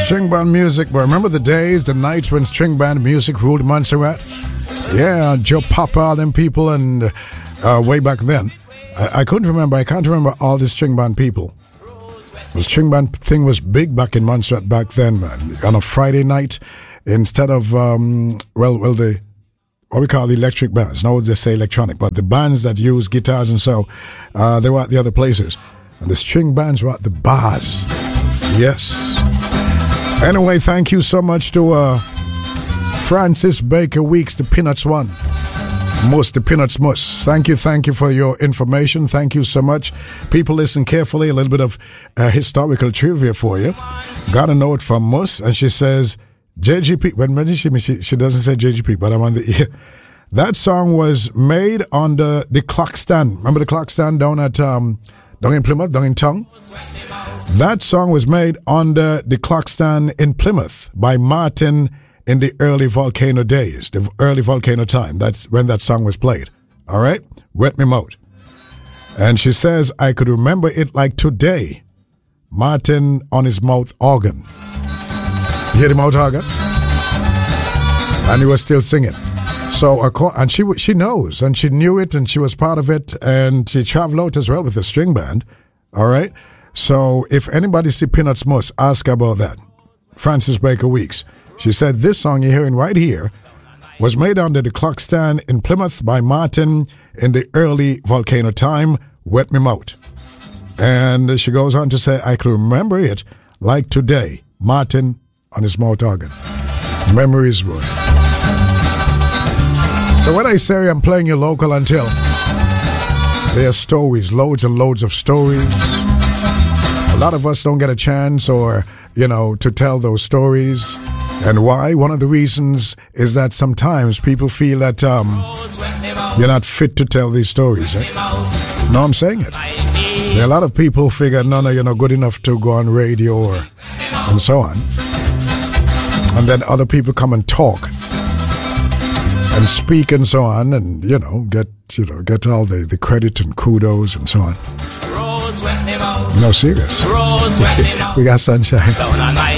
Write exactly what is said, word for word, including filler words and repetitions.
String band music. But remember the days, the nights when string band music ruled Montserrat? Yeah, Joe Papa, all them people, and uh, way back then. I, I couldn't remember. I can't remember all the string band people. The string band thing was big back in Montserrat back then, man. On a Friday night, instead of, um, well, well, the, what we call the electric bands. Now they say electronic, but the bands that use guitars and so, uh, they were at the other places. And the string bands were at the bars. Yes. Anyway, thank you so much to uh, Francis Baker Weeks, the Peanuts one. Muss, the Peanuts Muss. Thank you, thank you for your information. Thank you so much. People, listen carefully. A little bit of uh, historical trivia for you. Got a note from Muss, and she says, J G P, when she, she, she doesn't say J G P, but I'm on the ear. That song was made on the, the clock stand. Remember the clock stand down at, um, down in Plymouth, down in Tongue? That song was made on the, the clock stand in Plymouth by Martin in the early Volcano days, the early Volcano time. That's when that song was played. All right? Wet Me Mouth. And she says, I could remember it like today. Martin on his mouth organ. You hear the mouth organ? And he was still singing. So, and she she knows, and she knew it, and she was part of it, and she traveled out as well with the string band. All right? So, if anybody see Peanuts Muss, ask about that. Francis Baker Weeks. She said this song you're hearing right here was made under the clock stand in Plymouth by Martin in the early Volcano time, Wet Me Mouth. And she goes on to say, I can remember it like today, Martin on his mouth organ. Memories were. So when I say I'm playing your local until, there are stories, loads and loads of stories. A lot of us don't get a chance or, you know, to tell those stories. And why? One of the reasons is that sometimes people feel that um, you're not fit to tell these stories. Eh? No, I'm saying it. There are a lot of people who figure, no, no, you're not good enough to go on radio or, and so on. And then other people come and talk and speak and so on and, you know, get, you know, get all the, the credit and kudos and so on. No, serious. We got sunshine.